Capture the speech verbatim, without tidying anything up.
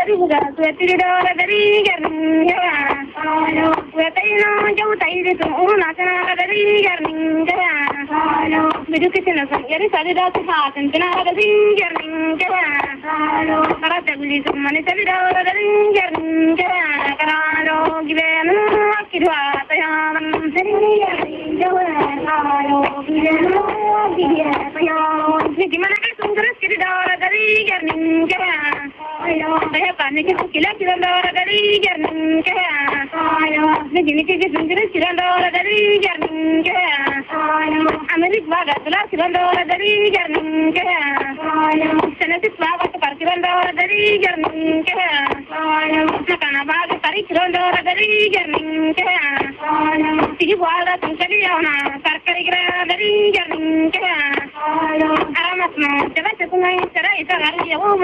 dari buka tua tiri dora dari garning jawa halo tua taino jauh tairi tu una sana dari garning jawa halo bidu kisina yari sari datu haatan tina dari garning jawa halo karata guli sumani sari dora dari garning jawa karalo gibenu akidwa tayaman dari garning jawa halo gibenu gibya tayaman gimana kan sungguh kiri dora dari garning jawa halo saya panik itu kila kila dora dari garning jawa halo begini kiki sungguh kila dora dari garning jawa halo Amerik baga kila kila dora dari garning jawa halo senasi baga kila kila dora dari garning jawa halo nakana baga kari kila dora dari garning jawa halo tigi baga tungkali yauna karkari kila dari garning jawa halo aramat no coba sekungai cara itu kali ya